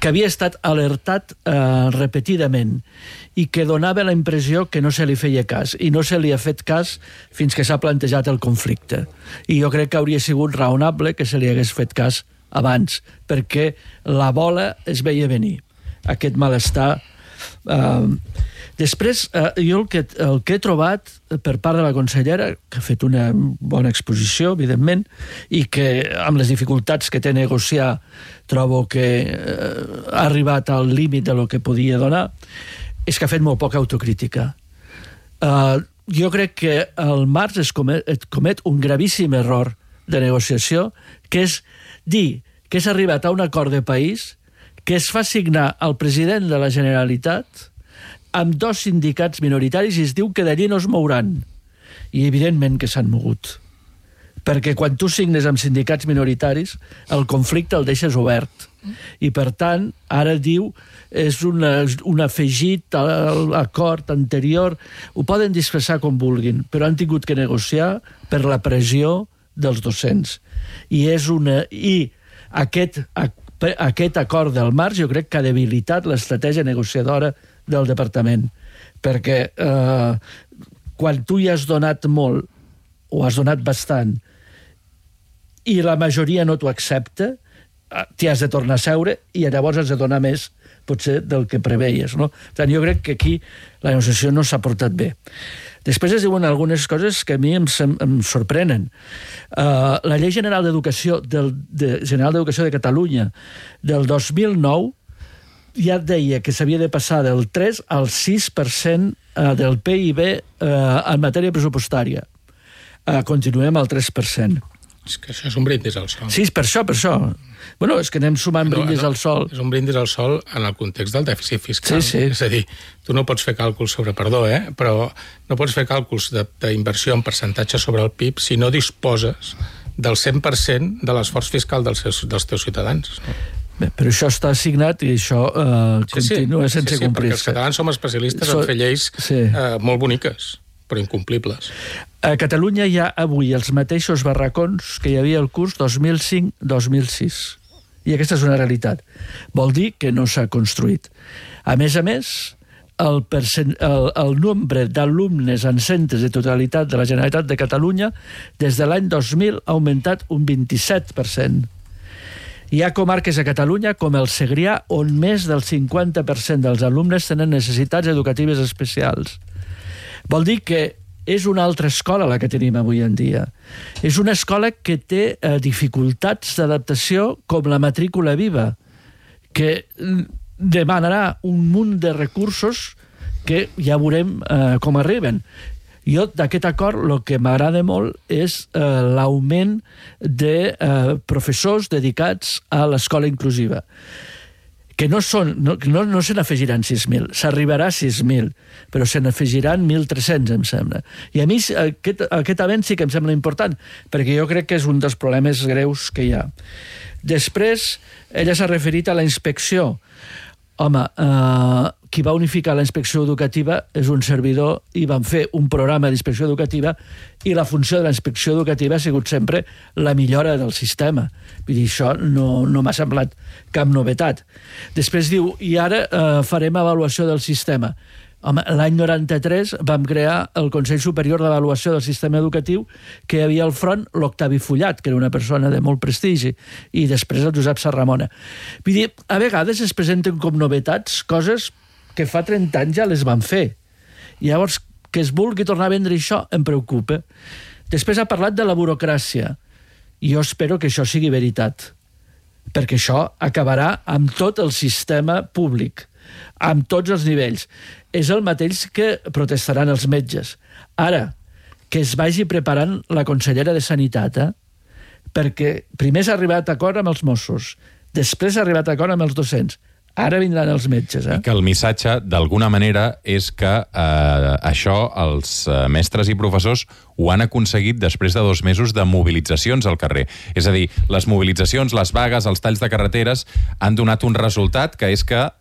que havia estat alertat repetidament i que donava la impressió que no se li feia cas, i no se li ha fet cas fins que s'ha plantejat el conflicte. I jo crec que hauria sigut raonable que se li hagués fet cas abans, perquè la bola es veia venir, aquest malestar. Després, jo el que he trobat per part de la consellera, que ha fet una bona exposició, evidentment, i que amb les dificultats que té negociar trobo que ha arribat al límit de lo que podia donar, és que ha fet molt poca autocrítica. Jo crec que al març es comet un gravíssim error de negociació, que és dir que s'ha arribat a un acord de país que es fa signar al president de la Generalitat amb 2 sindicats minoritaris i es diu que d'allí no es mouran. I evidentment que s'han mogut. Perquè quan tu signes amb sindicats minoritaris, el conflicte el deixes obert. I per tant, ara diu, és un afegit a l'acord anterior. Ho poden disfressar com vulguin, però han tingut que negociar per la pressió dels docents. I aquest acord del març jo crec que ha debilitat l'estratègia negociadora del departament, perquè quan tu hi has donat molt o has donat bastant i la majoria no t'ho accepta, t'hi has de tornar a seure i llavors has de donar més potser del que preveies, no? Per tant, jo crec que aquí la negociació no s'ha portat bé. Després es diuen algunes coses que a mi em sorprenen. La Llei General d'Educació de Catalunya del 2009 ja deia que s'havia de passar del 3 al 6% del PIB en matèria pressupostària. Continuem al 3%. És que això és un brindis al sol. Sí, per això. Bueno, és que anem sumant brindis al sol. És un brindis al sol en el context del dèficit fiscal. Sí. És a dir, tu no pots fer càlculs sobre, però no pots fer càlculs d'inversió en percentatge sobre el PIB si no disposes del 100% de l'esforç fiscal dels teus ciutadans. No? Bé, però això està assignat i això continua sense complir-se. Perquè els catalans som especialistes en fer lleis molt boniques, però incomplibles. A Catalunya hi ha avui els mateixos barracons que hi havia al curs 2005-2006. I aquesta és una realitat. Vol dir que no s'ha construït. A més, el nombre d'alumnes en centres de totalitat de la Generalitat de Catalunya des de l'any 2000 ha augmentat un 27%. Hi ha comarques a Catalunya, com el Segrià, on més del 50% dels alumnes tenen necessitats educatives especials. Vol dir que és una altra escola la que tenim avui en dia. És una escola que té dificultats d'adaptació com la matrícula viva, que demanarà un munt de recursos que ja veurem com arriben. Jo, d'aquest acord, el que m'agrada molt és l'augment de professors dedicats a l'escola inclusiva, que no se n'afegiran 6.000, s'arribarà a 6.000, però se n'afegiran 1.300, em sembla. I a mi aquest avenç sí que em sembla important, perquè jo crec que és un dels problemes greus que hi ha. Després, ella s'ha referit a la inspecció. Home, qui va unificar la inspecció educativa és un servidor i van fer un programa d'inspecció educativa i la funció de la inspecció educativa ha sigut sempre la millora del sistema. Vull dir, això no m'ha semblat cap novetat. Després diu, i ara farem avaluació del sistema. Home, l'any 93 vam crear el Consell Superior d'Avaluació del Sistema Educatiu, que hi havia al front l'Octavi Fullat, que era una persona de molt prestigi, i després el Josep Sarramona. Vull dir, a vegades es presenten com novetats coses que fa 30 anys ja les van fer. Llavors, que es vulgui tornar a vendre això em preocupa. Després ha parlat de la burocràcia. Jo espero que això sigui veritat, perquè això acabarà amb tot el sistema públic, amb tots els nivells. És el mateix que protestaran els metges. Ara, que es vagi preparant la consellera de Sanitat, perquè primer s'ha arribat a acord amb els Mossos, després s'ha arribat a acord amb els docents, ara vindran els metges. I que el missatge, d'alguna manera, és que això els mestres i professors ho han aconseguit després de 2 mesos de mobilitzacions al carrer. És a dir, les mobilitzacions, les vagues, els talls de carreteres han donat un resultat que és que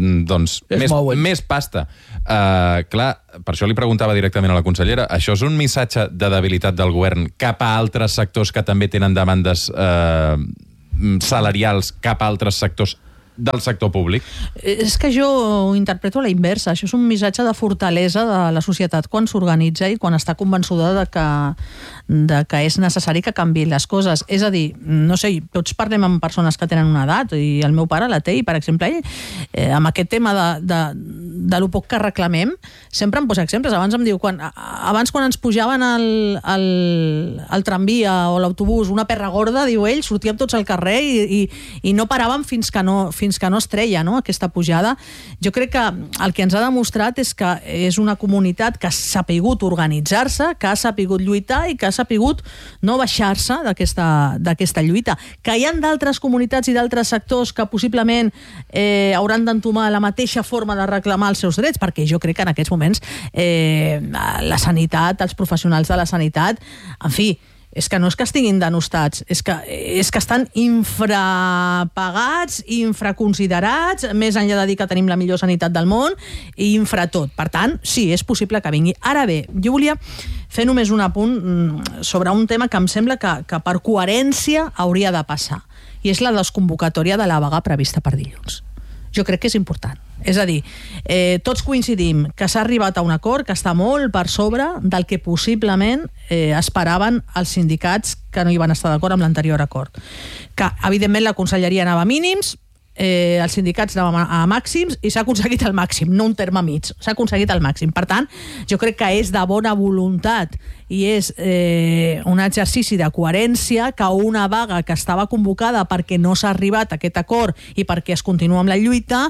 més pasta. Clar, per això li preguntava directament a la consellera, això és un missatge de debilitat del govern cap a altres sectors que també tenen demandes salarials cap a altres sectors del sector públic. És que jo ho interpreto a la inversa. Això és un missatge de fortalesa de la societat quan s'organitza i quan està convençuda de que és necessari que canviïn les coses. És a dir, no sé, tots parlem amb persones que tenen una edat, i el meu pare la té, i per exemple ell, amb aquest tema de lo poc que reclamem, sempre em posa exemples. Abans em diu, abans quan ens pujaven al tramvia o l'autobús una perra gorda, diu ell, sortíem tots al carrer i no paràvem fins que no es treia, no?, aquesta pujada. Jo crec que el que ens ha demostrat és que és una comunitat que ha sapigut organitzar-se, que ha sapigut lluitar i que ha sapigut no baixar-se d'aquesta lluita. Que hi ha d'altres comunitats i d'altres sectors que possiblement hauran d'entomar la mateixa forma de reclamar els seus drets, perquè jo crec que en aquests moments la sanitat, els professionals de la sanitat, en fi, és que no és que estiguin denostats, és que estan infrapagats, infraconsiderats, més enllà de dir que tenim la millor sanitat del món, i infratot. Per tant, sí, és possible que vingui. Ara bé, jo volia fer només un apunt sobre un tema que em sembla que per coherència hauria de passar, i és la desconvocatòria de la vaga prevista per dilluns. Jo crec que és important. És a dir, tots coincidim que s'ha arribat a un acord que està molt per sobre del que possiblement esperaven els sindicats que no hi van estar d'acord amb l'anterior acord. Que, evidentment, la conselleria anava a mínims, els sindicats anaven a màxims, i s'ha aconseguit el màxim, no un terme mig, s'ha aconseguit el màxim. Per tant, jo crec que és de bona voluntat i és un exercici de coherència que una vaga que estava convocada perquè no s'ha arribat a aquest acord i perquè es continua amb la lluita,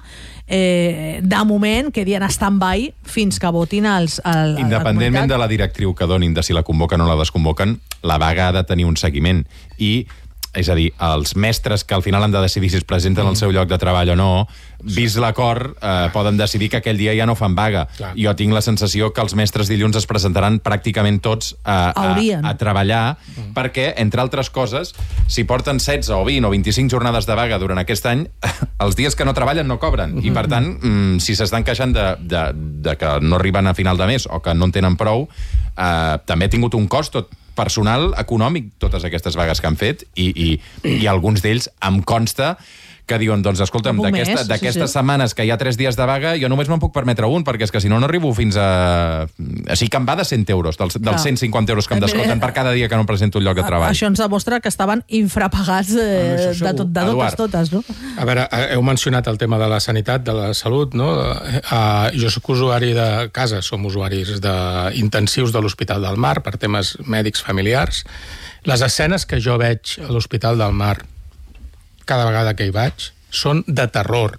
de moment quedi en stand-by fins que votin independentment de la directriu que donin, de si la convoquen o la desconvoquen, la vaga ha de tenir un seguiment. I és a dir, els mestres que al final han de decidir si es presenten al seu lloc de treball o no, vist l'acord, poden decidir que aquell dia ja no fan vaga. Clar. Jo tinc la sensació que els mestres dilluns es presentaran pràcticament tots a treballar, perquè, entre altres coses, si porten 16 o 20 o 25 jornades de vaga durant aquest any, els dies que no treballen no cobren. I, per tant, si s'estan queixant de que no arriben a final de mes o que no en tenen prou, també ha tingut un cost personal, econòmic, totes aquestes vagues que han fet, i alguns d'ells em consta que diuen, doncs escolta'm, d'aquestes setmanes que hi ha 3 dies de vaga, jo només me'n puc permetre un, perquè és que si no, no arribo fins a... Així que em va de 100 euros, dels 150 euros que em descompten per cada dia que no presento un lloc de treball. Això ens demostra que estaven infrapagats de totes, no? A veure, heu mencionat el tema de la sanitat, de la salut, no? Jo soc usuari de casa, som usuaris intensius de l'Hospital del Mar per temes mèdics familiars. Les escenes que jo veig a l'Hospital del Mar cada vegada que hi vaig, són de terror.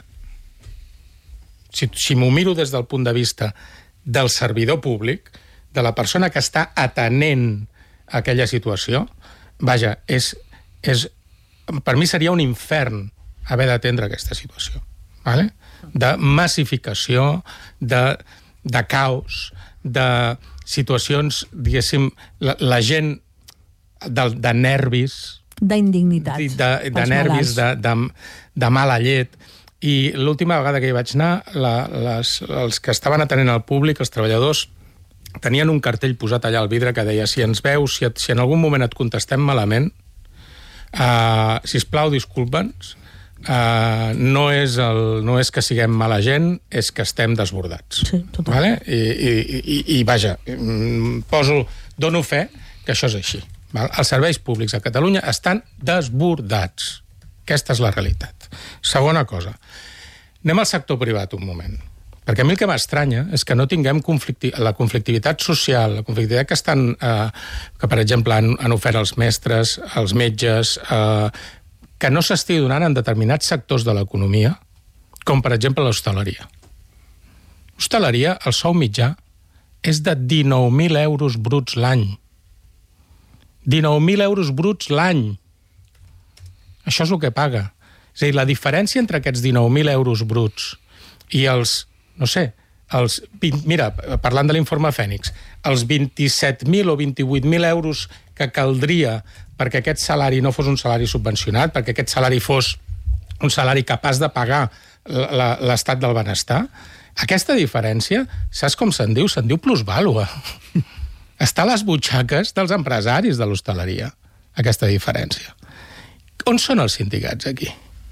Si m'ho miro des del punt de vista del servidor públic, de la persona que està atenent aquella situació, vaja, per mi seria un infern haver d'atendre aquesta situació. Vale? De massificació, de caos, de situacions, diguéssim, la gent de nervis, d'indignitat. De nervis, de mala llet. I l'última vegada que hi vaig anar, els que estaven atenent al públic, els treballadors, tenien un cartell posat allà al vidre que deia: si ens veus, si en algun moment et contestem malament, sisplau, disculpa'ns, no és que siguem mala gent, és que estem desbordats. Sí, total. Vale? I vaja, dono fe que això és així. Els serveis públics a Catalunya estan desbordats. Aquesta és la realitat. Segona cosa, anem al sector privat un moment. Perquè a mi el que m'estranya és que no tinguem la conflictivitat social, la conflictivitat que per exemple, han ofert els mestres, els metges, que no s'estigui donant en determinats sectors de l'economia, com per exemple l'hostaleria. L'hostaleria, el sou mitjà, és de 19.000 euros bruts l'any. 19.000 euros bruts l'any. Això és el que paga. És a dir, la diferència entre aquests 19.000 euros bruts i els, no sé, mira, parlant de l'informe Fènix, els 27.000 o 28.000 euros que caldria perquè aquest salari no fos un salari subvencionat, perquè aquest salari fos un salari capaç de pagar l'estat del benestar, aquesta diferència, saps com se'n diu? Se'n diu plusvàlua. Està a les butxaques dels empresaris de l'hostaleria, aquesta diferència. On són els sindicats aquí?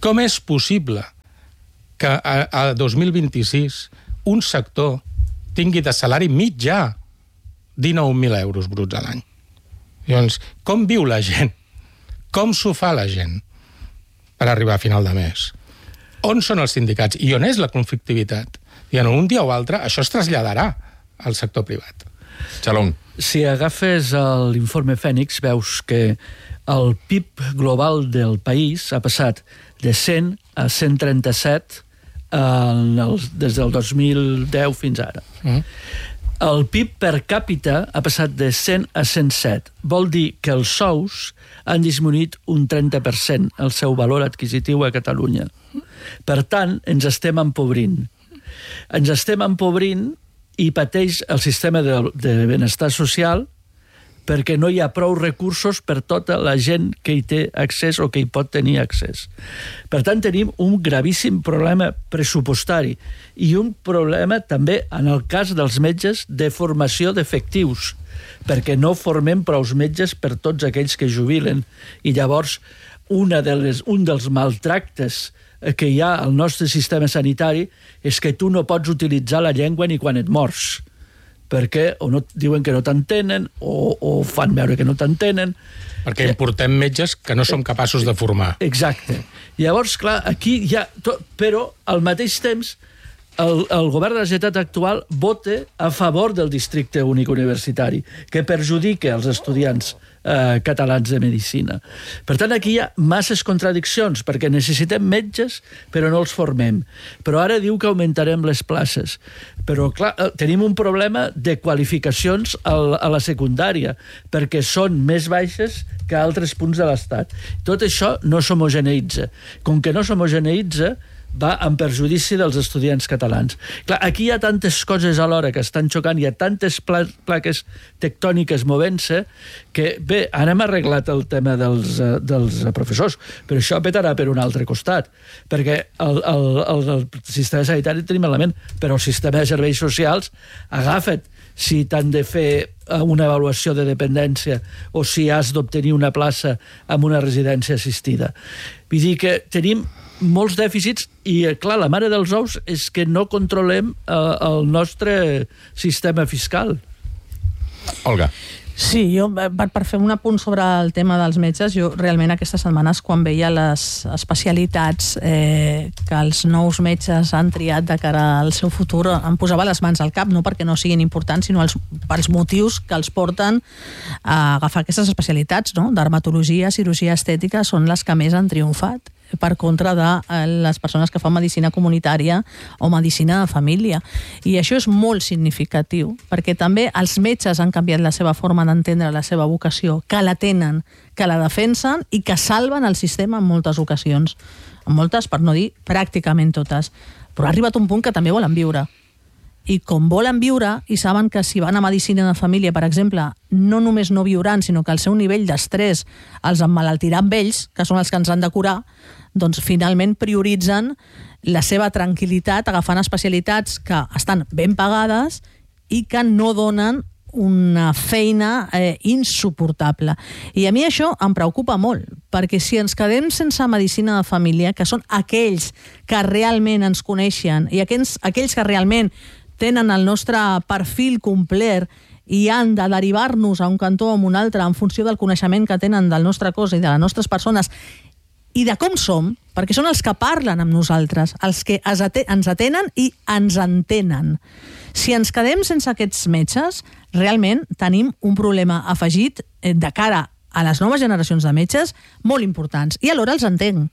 Com és possible que a 2026 un sector tingui de salari mitjà 19.000 euros bruts a l'any? Llavors, com viu la gent? Com s'ho fa la gent per arribar a final de mes? On són els sindicats? I on és la conflictivitat? I en un dia o altre això es traslladarà al sector privat. Xalong. Si agafes l'informe Fènix, veus que el PIB global del país ha passat de 100 a 137 des del 2010 fins ara. El PIB per càpita ha passat de 100 a 107. Vol dir que els sous han disminuït un 30% el seu valor adquisitiu a Catalunya. Per tant, ens estem empobrint. Ens estem empobrint i pateix el sistema de benestar social perquè no hi ha prou recursos per tota la gent que hi té accés o que hi pot tenir accés. Per tant, tenim un gravíssim problema pressupostari i un problema també, en el cas dels metges, de formació d'efectius, perquè no formem prous metges per tots aquells que jubilen. I llavors, un dels maltractes que hi ha al nostre sistema sanitari és que tu no pots utilitzar la llengua ni quan et mors, perquè o no, diuen que no t'entenen o fan veure que no t'entenen. Perquè importem metges que no som capaços de formar. Exacte. Llavors, clar, aquí hi ha... Però, al mateix temps, el govern de la Generalitat actual vota a favor del districte únic universitari, que perjudica els estudiants catalans de medicina. Per tant, aquí hi ha masses contradiccions, perquè necessitem metges, però no els formem. Però ara diu que augmentarem les places. Però, clar, tenim un problema de qualificacions a la secundària, perquè són més baixes que altres punts de l'Estat. Tot això no s'homogeneïtza. Com que no s'homogeneïtza, va en perjudici dels estudiants catalans. Clar, aquí hi ha tantes coses alhora que estan xocant, hi ha tantes plaques tectòniques movent-se, que bé, ara hem arreglat el tema dels professors, però això petarà per un altre costat, perquè el sistema sanitari tenim element, però el sistema de serveis socials, agafa't, si t'han de fer una avaluació de dependència o si has d'obtenir una plaça en una residència assistida. Vull dir que tenim molts dèficits i, clar, la mare dels ous és que no controlem el nostre sistema fiscal. Olga. Sí, jo, per fer un apunt sobre el tema dels metges, jo realment aquestes setmanes, quan veia les especialitats que els nous metges han triat de cara al seu futur, em posava les mans al cap, no perquè no siguin importants, sinó pels motius que els porten a agafar aquestes especialitats, no? Dermatologia, cirurgia estètica, són les que més han triomfat per contra de les persones que fan medicina comunitària o medicina de família. I això és molt significatiu, perquè també els metges han canviat la seva forma d'entendre la seva vocació, que la tenen, que la defensen i que salven el sistema en moltes ocasions. En moltes, per no dir pràcticament totes. Però ha arribat un punt que també volen viure. I com volen viure i saben que si van a medicina de família, per exemple, no només no viuran, sinó que el seu nivell d'estrès els emmalaltirà amb ells, que són els que ens han de curar, doncs finalment prioritzen la seva tranquil·litat agafant especialitats que estan ben pagades i que no donen una feina insuportable. I a mi això em preocupa molt, perquè si ens quedem sense medicina de família, que són aquells que realment ens coneixen i aquells que realment tenen el nostre perfil complet i han de derivar-nos a un cantó o a un altre en funció del coneixement que tenen del nostre cos i de les nostres persones i de com som, perquè són els que parlen amb nosaltres, els que ens atenen i ens entenen. Si ens quedem sense aquests metges, realment tenim un problema afegit de cara a les noves generacions de metges molt importants. I alhora els entenc.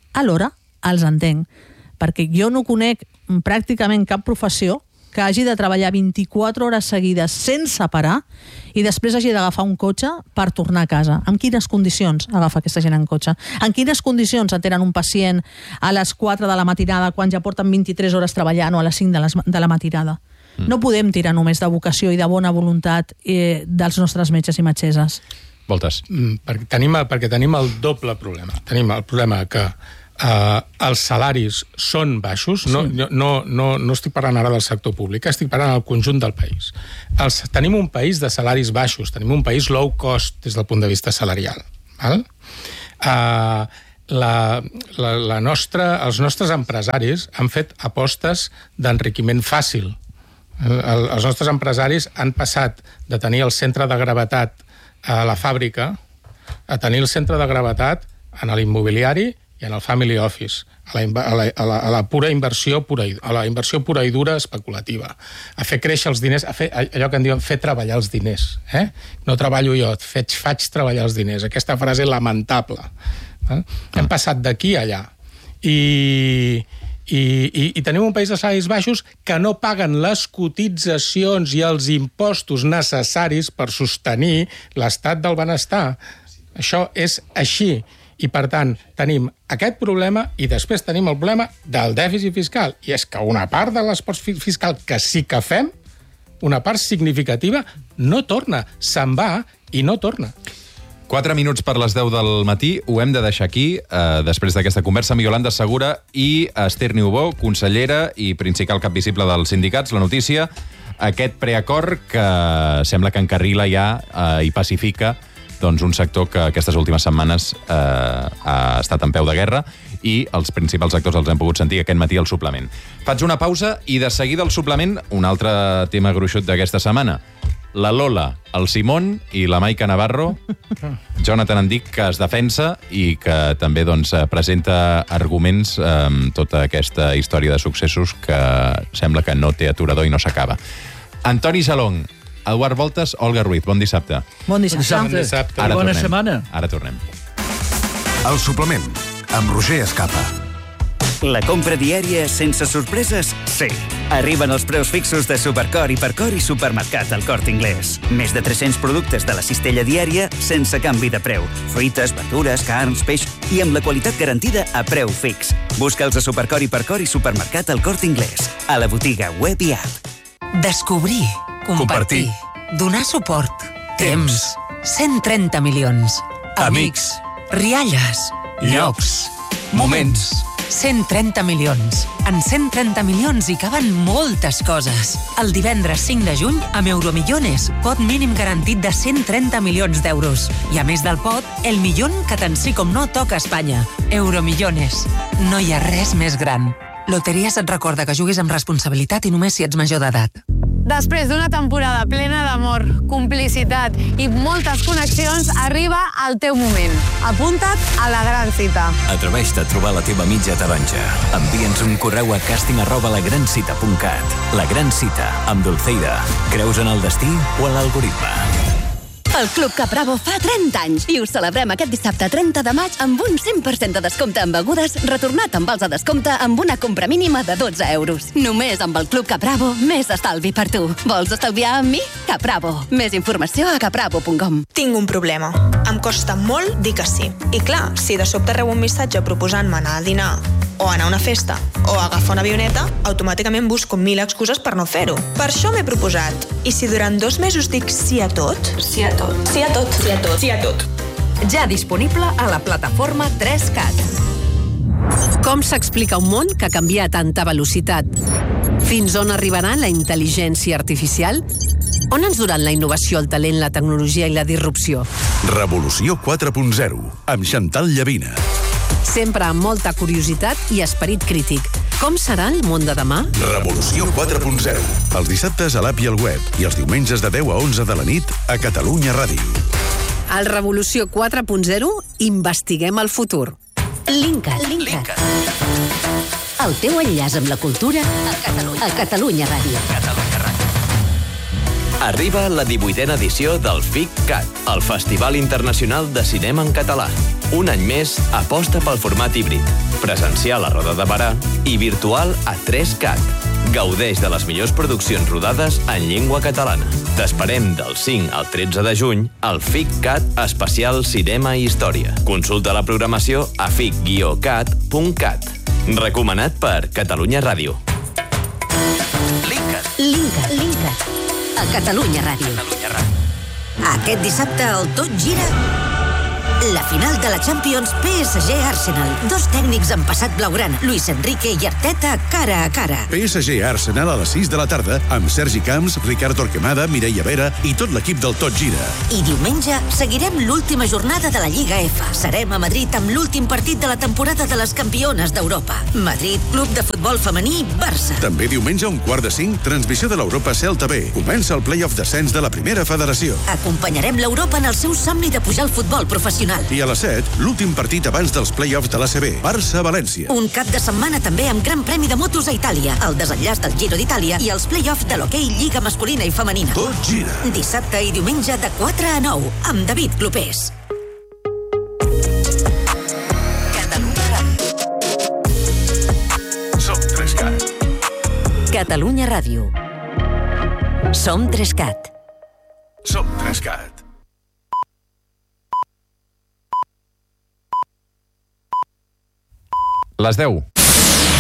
Perquè jo no conec pràcticament cap professió que hagi de treballar 24 hores seguides sense parar i després hagi d'agafar un cotxe per tornar a casa. En quines condicions agafa aquesta gent en cotxe? En quines condicions atenen un pacient a les 4 de la matinada quan ja porten 23 hores treballant o a les 5 de la matinada? No podem tirar només de vocació i de bona voluntat dels nostres metges i metgesses. Voltes. Perquè tenim el doble problema. Tenim el problema que els salaris són baixos, no estic parlant ara del sector públic, estic parlant del conjunt del país. Tenim un país de salaris baixos, tenim un país low cost des del punt de vista salarial. Val? els nostres empresaris han fet apostes d'enriquiment fàcil. Els nostres empresaris han passat de tenir el centre de gravetat a la fàbrica a tenir el centre de gravetat en l'immobiliari i en el family office, a la pura inversió a la inversió pura i dura especulativa, a fer créixer els diners, a fer allò que en diuen fer treballar els diners. No treballo jo, faig treballar els diners. Aquesta frase lamentable. Hem passat d'aquí a allà. I tenim un país de salaris baixos que no paguen les cotitzacions i els impostos necessaris per sostenir l'estat del benestar. Això és així. I, per tant, tenim aquest problema i després tenim el problema del dèficit fiscal. I és que una part de l'esforç fiscal que sí que fem, una part significativa, no torna. Se'n va i no torna. 4 minuts per les 10 del matí, ho hem de deixar aquí, després d'aquesta conversa amb Iolanda Segura i Esther Niubó, consellera i principal cap visible dels sindicats. La notícia, aquest preacord que sembla que encarrila ja i pacifica doncs, un sector que aquestes últimes setmanes ha estat en peu de guerra i els principals actors els hem pogut sentir aquest matí al suplement. Faig una pausa i de seguida al suplement un altre tema gruixut d'aquesta setmana. La Lola, el Simón i la Maica Navarro, Jonathan Andic, que es defensa i que també doncs, presenta arguments amb tota aquesta història de successos que sembla que no té aturador i no s'acaba. Antoni Salong, Eduard Voltes, Olga Ruiz, bon dissabte. Bon dissabte. Ara bona setmana. Ara tornem. El suplement, amb Roger Escapa. La compra diària sense sorpreses? Sí. Arriben els preus fixos de Supercor, Hipercor i Supermercat al Corte Inglés. Més de 300 productes de la cistella diària sense canvi de preu. Fruites, verdures, carns, peix i amb la qualitat garantida a preu fix. Busca'ls a Supercor, Hipercor i Supermercat al Corte Inglés. A la botiga web i app. Descobrir, compartir, donar suport, temps, 130 milions, amics, rialles, llocs, moments. 130 milions. En 130 milions hi caben moltes coses. El divendres 5 de juny, amb Euromillones, pot mínim garantit de 130 milions d'euros. I a més del pot, el millón que tant sí com no toca a Espanya. Euromillones. No hi ha res més gran. Loteries et recorda que juguis amb responsabilitat i només si ets major d'edat. Després d'una temporada plena d'amor, complicitat i moltes connexions, arriba el teu moment. Apunta't a la gran cita. Atreveix-te a trobar la teva mitja taronja. Envia'ns un correu a casting@lagrancita.cat. La Gran Cita, amb Dulceida. Creus en el destí o en l'algoritme? El Club Capravo fa 30 anys i ho celebrem aquest dissabte 30 de maig amb un 100% de descompte en begudes, retornat amb vals de descompte amb una compra mínima de 12 euros. Només amb el Club Capravo, més estalvi per tu. Vols estalviar amb mi? Capravo. Més informació a capravo.com. Tinc un problema. Em costa molt dir que sí. I clar, si de sobte rebo un missatge proposant-me anar a dinar o anar a una festa o agafar una avioneta, automàticament busco 1000 excuses per no fer-ho. Per això m'he proposat. I si durant 2 mesos dic sí a tot? Sí a tot. Sí a tot. Sí a tot. Sí a tot. Ja disponible a la plataforma 3CAT. Com s'explica un món que canvia a tanta velocitat? Fins on arribarà la intel·ligència artificial? On ens duran la innovació, el talent, la tecnologia i la disrupció? Revolució 4.0, amb Chantal Llavina. Sempre amb molta curiositat i esperit crític. Com serà el món de demà? Revolució 4.0. Els dissabtes a l'app i al web i els diumenges de 10 a 11 de la nit a Catalunya Ràdio. Al Revolució 4.0 investiguem el futur. Linkat. El teu enllaç amb la cultura a Catalunya Ràdio. Arriba la 18a edició del FICCAT, el Festival Internacional de Cinema en Català. Un any més, aposta pel format híbrid, presencial a Roda de Barà i virtual a 3CAT. Gaudeix de les millors produccions rodades en llengua catalana. T'esperem del 5 al 13 de juny al FICCAT especial Cinema i Història. Consulta la programació a fic-cat.cat. Recomanat per Catalunya Ràdio. Linkat. A Catalunya Ràdio. Aquest dissabte el Tot Gira La final de la Champions PSG-Arsenal. Dos tècnics en passat blaugrana, Luis Enrique i Arteta, cara a cara. PSG-Arsenal a les 6 de la tarda, amb Sergi Camps, Ricard Torquemada, Mireia Vera i tot l'equip del Tot Gira. I diumenge seguirem l'última jornada de la Lliga F. Serem a Madrid amb l'últim partit de la temporada de les campiones d'Europa. Madrid, Club de Futbol Femení, Barça. També diumenge a 4:45, transmissió de l'Europa Celta B. Comença el play-off descens de la primera federació. Acompanyarem l'Europa en el seu somni de pujar al futbol professional. I a les 7, l'últim partit abans dels play-offs de l'ACB, Barça-València. Un cap de setmana també amb Gran Premi de Motos a Itàlia, el desenllaç del Giro d'Itàlia i els play-offs de l'hoquei Lliga masculina i femenina. Tot gira. Dissabte i diumenge de 4 a 9, amb David Clopés. Som 3CAT. Catalunya Ràdio. Som 3CAT. Som 3CAT. Les 10.